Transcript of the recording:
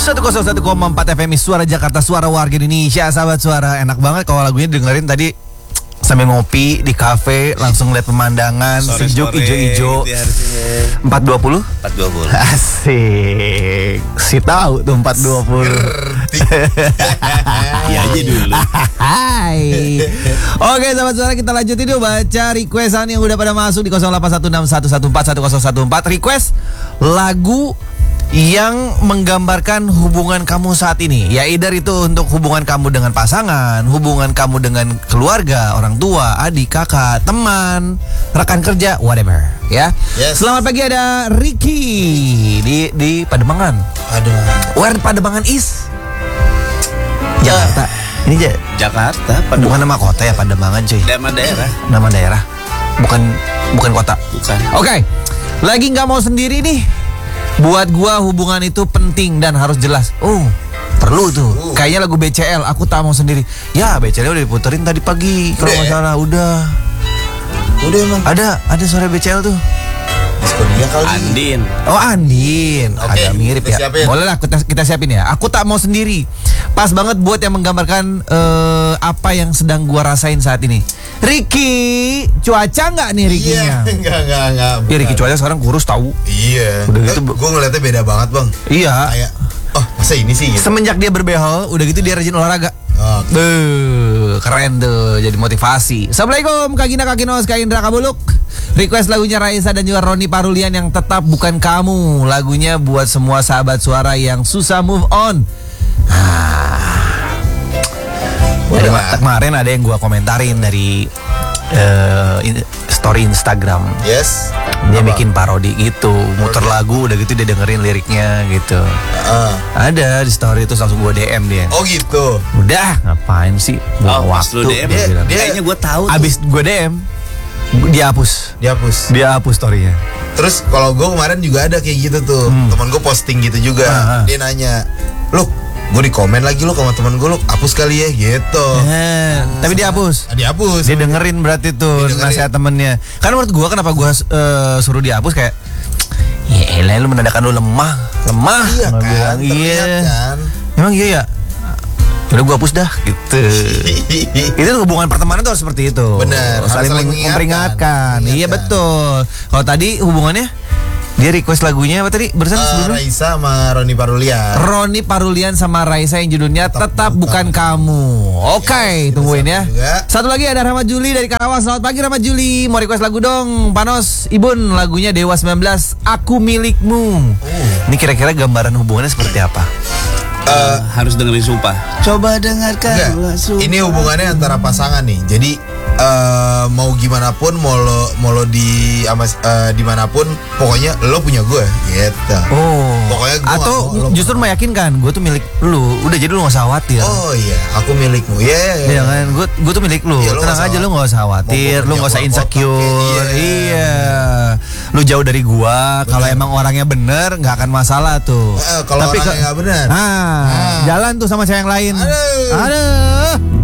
101,4 FM Suara Jakarta, suara warga Indonesia. Sahabat Suara, enak banget kalau lagunya dengerin tadi sambil ngopi di kafe, langsung lihat pemandangan sejuk ijo-ijo. 420? 420. Asik. Si tahu tuh 420. Iya aja dulu. Hai. Oke, sahabat Suara, kita lanjutin yuk baca requestan yang udah pada masuk di 081611411014. Request lagu yang menggambarkan hubungan kamu saat ini. Ya either itu untuk hubungan kamu dengan pasangan, hubungan kamu dengan keluarga, orang tua, adik, kakak, teman, rekan kerja, whatever. Ya. Yes. Selamat pagi, ada Ricky di Pademangan. Where Pademangan is? Jakarta. Ini Jakarta, bukan nama kota ya, Pademangan cuy. Nama daerah. Nama daerah. Bukan kota. Bukan. Oke. Lagi nggak mau sendiri nih. Buat gua hubungan itu penting dan harus jelas. Oh, perlu tuh. Kayaknya lagu BCL, aku tak mau sendiri. Ya, BCL udah diputerin tadi pagi. Kalau nggak salah, udah emang. Ada suara BCL tuh. Andin. Oh, Andin. Oke, Agak mirip ya. siapin. Boleh lah kita siapin ya. Aku tak mau sendiri. Pas banget buat yang menggambarkan apa yang sedang gua rasain saat ini. Ricky, cuaca nggak nih Ricky-nya? Iya, enggak. Ya Ricky cuaca sekarang kurus tahu. Iya. Udah gitu, gue ngeliatnya beda banget, Bang. Iya. Kayak, oh masa ini sih gitu. Semenjak dia berbehel, udah gitu dia rajin olahraga. Keren tuh, jadi motivasi. Assalamualaikum Kak Gina, Kak Kinos, Kak Indra, Kak Buluk. Request lagunya Raisa dan juga Roni Parulian yang tetap bukan kamu. Lagunya buat semua sahabat Suara yang susah move on. Kemarin ada yang gua komentarin dari story Instagram. Yes. Dia bikin parodi gitu, muter lagu, udah gitu dia dengerin liriknya gitu. Ada di story itu, langsung gua DM dia. Oh gitu. Udah, ngapain sih? Buang waktu. Lu DM. Dia Kayaknya gue tahu. Abis gua DM, dia hapus storynya. Terus kalau gue kemarin juga ada kayak gitu tuh. Temen gue posting gitu juga. Dia nanya, "Lu, gue di komen lagi lu sama temen gue, lu hapus kali ya," gitu. Tapi dia hapus. Dihapus. Dia dengerin berarti tuh nasihat temennya. Karena menurut gua, kenapa gua suruh dihapus kayak, ya elah lu menandakan lu lemah. Iya Gua kan, bilang, terlihat kan. Emang iya ya. Udah gua hapus dah gitu. Itu hubungan pertemanan tuh harus seperti itu. Bener, Saling harus saling memperingatkan. Iya mengingatkan. betul. Kalau tadi hubungannya dia request lagunya apa tadi? Barusan sebelumnya? Raisa sama Roni Parulian. Roni Parulian sama Raisa yang judulnya Tetap Bukan Kamu. Oke, tungguin ya. juga. Satu lagi ada Rahmat Juli dari Karawang. Selamat pagi Rahmat Juli. Mau request lagu dong, Panos Ibun. Lagunya Dewa 19, Aku Milikmu. Ini kira-kira gambaran hubungannya seperti apa? Harus dengerin sumpah. Coba dengarkan. Enggak. Ini hubungannya antara pasangan nih. Jadi mau gimana pun, mau lo di dimanapun, pokoknya lo punya gue gitu. Pokoknya gue atau justru meyakinkan gue tuh milik lu. Udah, jadi lu gak usah khawatir. Oh iya, aku milikmu. Iya kan, gue tuh milik lu. Ya, tenang aja, lu gak usah khawatir, lu gak usah insecure. Iya. Lu jauh dari gua. Kalau emang orangnya bener, nggak akan masalah tuh. Kalau orangnya nggak bener, jalan tuh sama cewek yang lain. Aduh. Aduh.